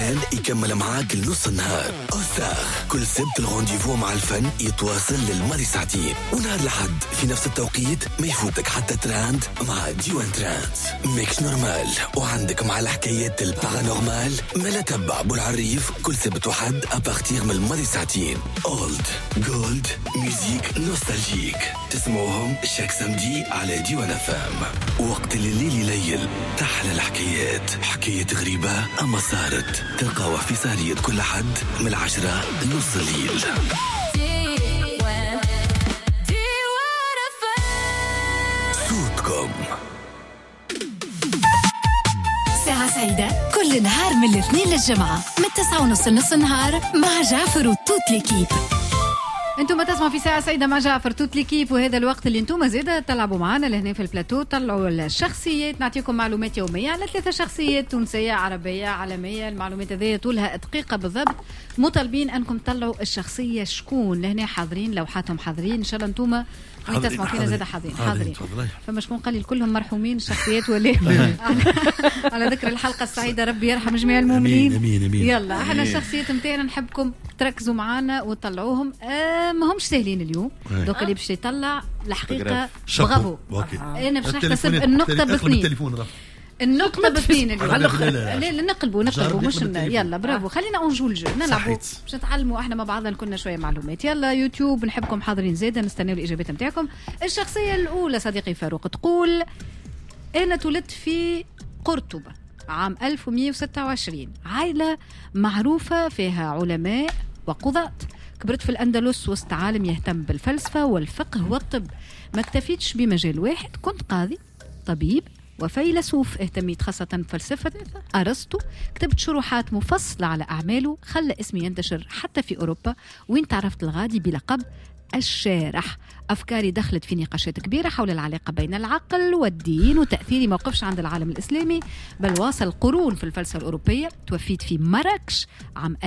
جمال يكمل معاك لنص النهار. أوساخ كل سبت الرونديفو مع الفن يتواصل للماضي ساعتين، ونهار لحد في نفس التوقيت ما يفوتك حتى تراند مع ديوان ترانس. ميكس نورمال وعندك مع الحكايات البارانورمال ملا تبع بالعريف كل سبت وحد أبارتير من الماضي ساعتين. أولد جولد ميوزيك نوستالجيك تسمعوهم شاك سمدي على ديوان فام. وقت الليل يليل تحلى الحكايات، حكاية غريبة أما صارت تلقاوها في سهرية كل حد من 10 لنص الليل. صوتكم ساعة سعيدة كل نهار من الاثنين للجمعة من 9:30 لنص النهار مع جعفر وتوت ليكيب. انتم تسمعوا في ساعة سعيدة مع جعفر توت ليكيب، وهذا الوقت اللي انتم زيادة تلعبوا معنا لهنا في البلاتو. طلعوا الشخصيات، نعطيكم معلومات يومية على 3 شخصيات تونسية عربية عالمية. المعلومات هذه طولها دقيقة بالضبط. مطالبين انكم تطلعوا الشخصية شكون لهنا حاضرين، لوحاتهم حاضرين ان شاء الله. انتم اللي تسمعوا فينا زيادة حاضرين. فما شكون قال لي كلهم مرحومين الشخصيات ولا على ذكر الحلقة السعيدة ربي يرحم جميع المؤمنين. أمين. يلا احنا الشخصيات نتاعنا نحبكم تركزوا معنا وتطلعوهم. ما همش سهلين اليوم. دوك اللي باش يطلع الحقيقة برافو. انا باش نحتسب النقطة باثنين. النقطة باثنين اليوم. لا نقلبوا مش يلا برافو. خلينا نجول جو نلعبوا باش نتعلموا احنا مع بعضنا كلنا شوية معلومات. يلا يوتيوب نحبكم حاضرين زيادة، نستناو الإجابات نتاعكم. الشخصية الأولى صديقي فاروق تقول أنا تولدت في قرطبة عام 1126، عائلة معروفة فيها علماء وقضاة. كبرت في الأندلس وسط عالم يهتم بالفلسفة والفقه والطب. ما اكتفيتش بمجال واحد، كنت قاضي طبيب وفيلسوف. اهتميت خاصة بفلسفة أرسطو. كتبت شروحات مفصلة على أعماله، خلى اسمي ينتشر حتى في أوروبا، وين تعرفت الغادي بلقب الشارح. أفكاري دخلت في نقاشات كبيرة حول العلاقة بين العقل والدين، وتأثيري موقفش عند العالم الإسلامي بل واصل قرون في الفلسفة الأوروبية. توفيت في مراكش عام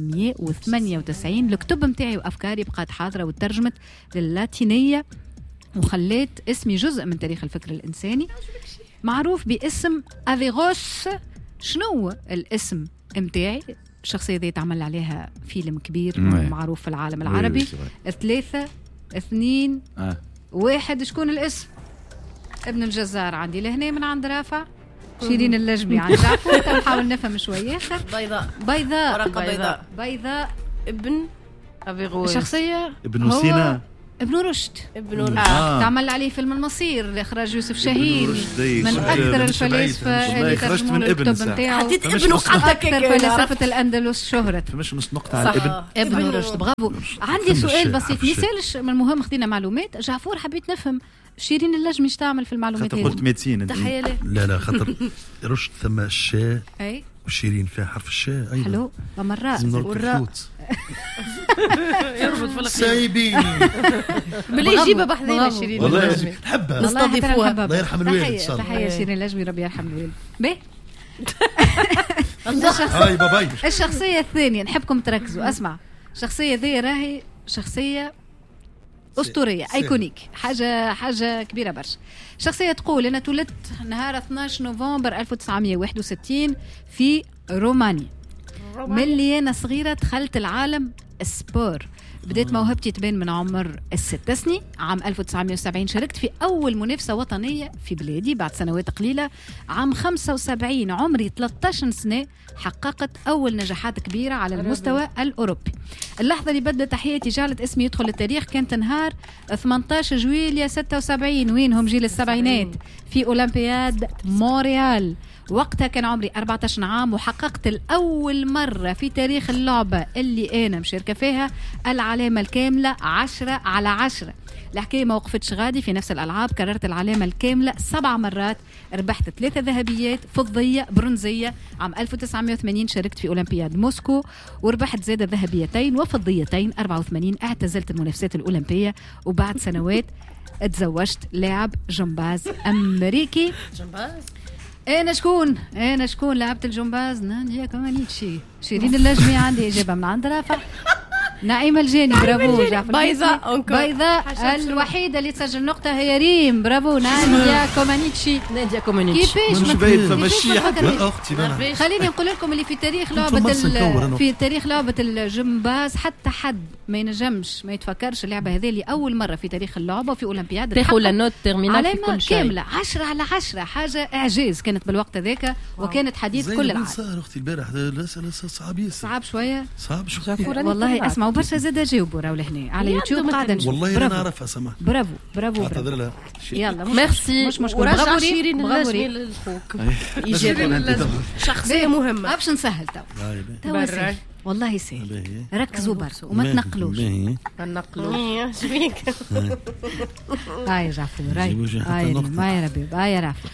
1198. الكتب متاعي وأفكاري بقات حاضرة وترجمت للاتينية، وخليت اسمي جزء من تاريخ الفكر الإنساني. معروف باسم أفيغوس. شنو الاسم متاعي؟ الشخصية دي تعمل عليها فيلم كبير معروف في العالم العربي. 3 2 1. شكون الاسم؟ ابن الجزار عندي لهنا من عند رافع. شيرين اللجمي عند عفو. نحاول نفهم شوية. بيضاء بيضاء ابن أفيغوس. الشخصية ابن سينا ابن رشد. تعمل عليه فيلم المصير اللي اخرج يوسف شاهين، من اكثر الفلاسفه اللي ترجموا الكتب نتاعو. حديت ابنه حتى اكثر فلسفه الاندلس شهرت. فمش نص نقطه على ابن رشد. برافو. عندي سؤال بسيط مثالش من المهم خدينا معلومات. جعفور حبيت نفهم شيرين اللجمي ايش تعمل في المعلومات هذه؟ قلت ميدسين. تحيه لا خاطر رشد ثم الشاء اي وشيرين فيها حرف الشاء ايضا. حلو. ومرات والراء يربط في سايبيني باللي يجيبها بحذينا شيرين والله نحبها نستضيفوها. الله يرحم الوالد. تحيه شيرين اللجمي ربي يرحم الوالد. باهي. الشخصية الثانية نحبكم تركزوا. اسمع، الشخصية ذي راهي شخصية أسطورية ايكونيك، حاجة كبيرة برشا. شخصية تقول أنا تولدت نهار 12 نوفمبر 1961 في رومانيا. ملي أنا صغيرة دخلت العالم السبور. بديت موهبتي تبان من عمر 6 سنين. عام 1970 شاركت في أول منافسة وطنية في بلادي. بعد سنوات قليلة عام 75 عمري 13 سنة حققت أول نجاحات كبيرة على المستوى الأوروبي. اللحظة اللي بدأت حياتي جعلت اسمي يدخل التاريخ كانت نهار 18 جويلية 76. وينهم جيل السبعينات في أولمبياد مونريال. وقتها كان عمري 14 عام وحققت الأول مرة في تاريخ اللعبة اللي أنا مشاركة فيها العلامة الكاملة 10/10. الحكاية ما وقفتش غادي. في نفس الألعاب كررت العلامة الكاملة 7 مرات. ربحت 3 ذهبيات، فضية، برونزية. عام 1980 شاركت في أولمبياد موسكو وربحت زادة ذهبيتين وفضيتين. 84 اعتزلت المنافسات الأولمبية، وبعد سنوات اتزوجت لاعب جمباز أمريكي. جمباز أنا شكون لعبت الجمباز؟ نانيا كمانيتشي. شيرين اللجمي عندي إجابة من عند رافع. نعيمة الجاني برافو جعفر. بيضاء الوحيدة اللي تسجل نقطة هي ريم. برافو. ناديا كومانيتشي كيفاش خليني نقول لكم اللي في تاريخ لعبة الجمباز حتى حد ما ينجمش ما يتفكرش اللعبة هذه اللي أول مرة في تاريخ اللعبة وفي أولمبياد تاخذ النوت تيرمينال في كل شيء كاملة 10/10 حاجة إعجاز كانت بالوقت هذاك وكانت حديث كل العالم. أختي البارح صعب شوية والله اسمعوا برشا زاد جاوبوا راهو لهنا على يوتيوب قاعدة والله أنا نعرفها سمح. برافو يلا ميرسي مش مشكل. ورجع شيرين اللجنة للفوق شخصية مهمة. باش نسهل تو سهل والله سهل. ركزوا برك وما تنقلوش. شبيك هاي جعفر هاي ما يا ربيب هاي يا رافع.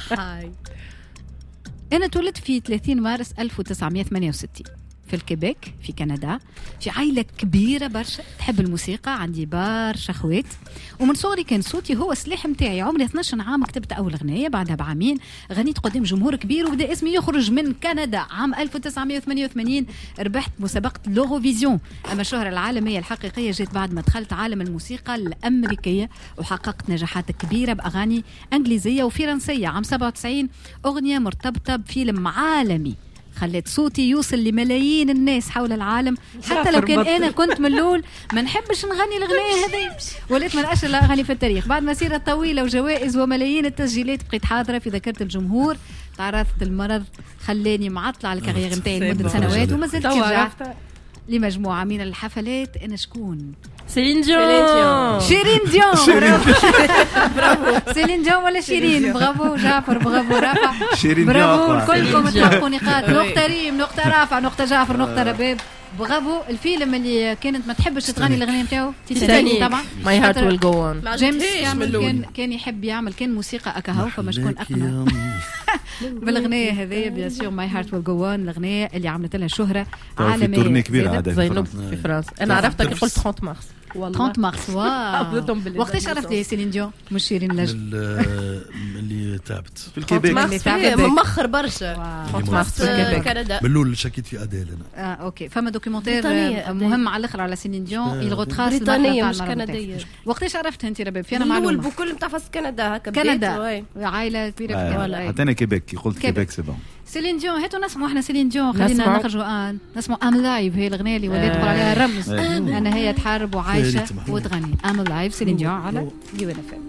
أنا تولدت في 30 مارس 1968 في الكيبيك في كندا، في عائلة كبيرة برشا تحب الموسيقى. عندي برشا خوات ومن صغري كان صوتي هو السلاح متاعي. عمري 12 عام كتبت أول أغنية، بعدها بعامين غنيت قدام جمهور كبير وبدأ اسمي يخرج من كندا. عام 1988 ربحت مسابقة لوغوفيزيون، أما الشهرة العالمية الحقيقية جت بعد ما دخلت عالم الموسيقى الأمريكية وحققت نجاحات كبيرة بأغاني إنجليزية وفرنسية. عام 97 أغنية مرتبطة بفيلم عالمي خلت صوتي يوصل لملايين الناس حول العالم، حتى لو كان أنا كنت من الأول ما نحبش نغني الأغنية هذه، وليت من أشهر الأغاني في التاريخ. بعد مسيرة طويلة وجوائز وملايين التسجيلات بقيت حاضرة في ذاكرة الجمهور. تعرضت المرض خلاني معطلة على الكارير نتاعي لمدة سنوات وما زلت رجعت لمجموعة من الحفلات. أنا شكون؟ سيلين ديون شيرين ديون برافو سيلين ديون ولا شيرين. برافو جعفر برافو رافع برافو كلكم تحققوا نقاط. نقطة ريم نقطة رافع نقطة جعفر نقطة رباب. برافو. الفيلم اللي كانت ما تحبش تغني الأغنية نتاعو تيتانيك طبعا ماي هارت ويل جو اون. جيمس كان يحب يعمل كان موسيقى أكهو فما شكون أقنع بالأغنية هذه بيان سور ماي هارت ويل جو اون. الأغنية اللي عملت لها شهرة عالمية زينب في فرنسا. أنا عرفتك قلت 30 مارس 30 مارس. واو وقتاش عرفت يا سيلين ديون مش شيرين لجن اللي تعبت في الكيبيك ممخر برشا 30 مارس في كندا. باللول شكيت في أديل أنا. أوكي فما دوكيومنتير مهم على الآخر على سيلين ديون يلغوتراس بريطانية مش كندية. وقتاش عرفت أنت رباب؟ في أنا معلومة البكل نتاع فاس كندا هكا كندا عائلة كبيرة في كندا. حتى أنا كيبيك قلت كيبيك سي بون. سيلين ديون هاتوا نسمعوا احنا سيلين ديون. خلينا نخرجوا نسمعوا ام لايف. هي الاغنيه اللي ولات تقول عليها رمز انا هي تحارب وعايشه وتغني ام لايف. سيلين ديون على يو ان اف ام.